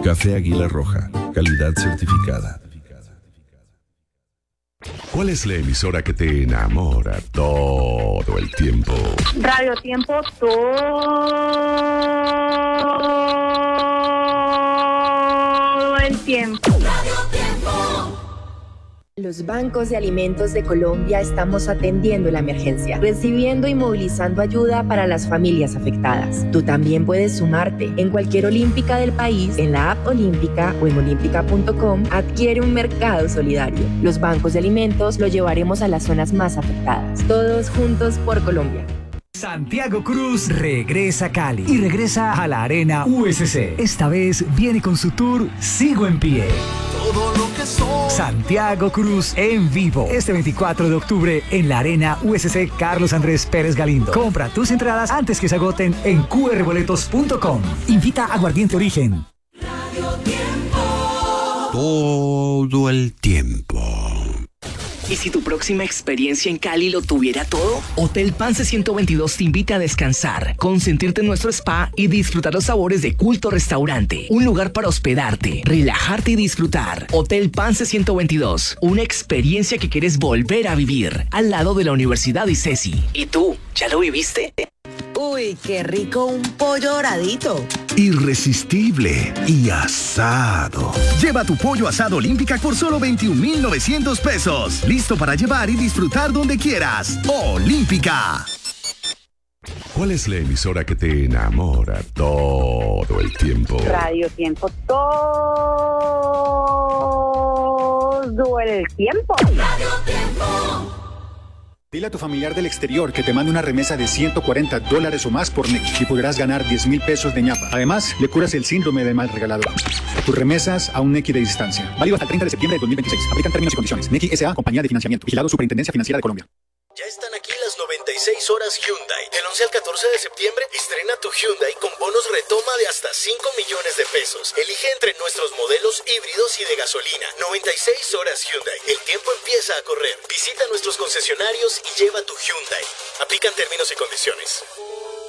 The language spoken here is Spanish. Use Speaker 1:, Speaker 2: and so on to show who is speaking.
Speaker 1: Café Águila Roja, calidad certificada.
Speaker 2: ¿Cuál es la emisora que te enamora todo el tiempo?
Speaker 3: Radio Tiempo todo el tiempo.
Speaker 4: Los bancos de alimentos de Colombia estamos atendiendo la emergencia, recibiendo y movilizando ayuda para las familias afectadas. Tú también puedes sumarte. En cualquier olímpica del país, en la app Olímpica o en olímpica.com, adquiere un mercado solidario. Los bancos de alimentos lo llevaremos a las zonas más afectadas. Todos juntos por Colombia.
Speaker 5: Santiago Cruz regresa a Cali y regresa a la Arena USC. Esta vez viene con su tour Sigo en Pie.
Speaker 6: Todo lo que soy.
Speaker 5: Santiago Cruz en vivo. Este 24 de octubre en la Arena USC Carlos Andrés Pérez Galindo. Compra tus entradas antes que se agoten en qrboletos.com. Invita a Aguardiente Origen.
Speaker 6: Radio Tiempo.
Speaker 2: Todo el tiempo.
Speaker 7: ¿Y si tu próxima experiencia en Cali lo tuviera todo? Hotel Pance 122 te invita a descansar, consentirte en nuestro spa y disfrutar los sabores de Culto Restaurante. Un lugar para hospedarte, relajarte y disfrutar. Hotel Pance 122, una experiencia que quieres volver a vivir, al lado de la Universidad ICESI. ¿Y tú, ya lo viviste?
Speaker 8: Uy, qué rico un pollo doradito.
Speaker 9: Irresistible y asado. Lleva tu pollo asado Olímpica por solo 21,900 pesos. Listo para llevar y disfrutar donde quieras. Olímpica.
Speaker 2: ¿Cuál es la emisora que te enamora todo el tiempo?
Speaker 3: Radio Tiempo todo el tiempo.
Speaker 6: Radio Tiempo.
Speaker 10: Dile a tu familiar del exterior que te mande una remesa de $140 o más por Nequi y podrás ganar 10,000 pesos de ñapa. Además, le curas el síndrome del mal regalador. Tus remesas a un Nequi de distancia. Válido hasta el 30 de septiembre de 2026. Aplican términos y condiciones. Nequi S.A. Compañía de Financiamiento. Vigilado Superintendencia Financiera de Colombia.
Speaker 11: Ya están aquí las 96 horas Hyundai. Del 11 al 14 de septiembre, estrena tu Hyundai con bonos retoma de hasta 5 millones de pesos. Elige entre nuestros modelos híbridos y de gasolina. 96 horas Hyundai. El tiempo empieza a correr. Visita nuestros concesionarios y lleva tu Hyundai. Aplican términos y condiciones.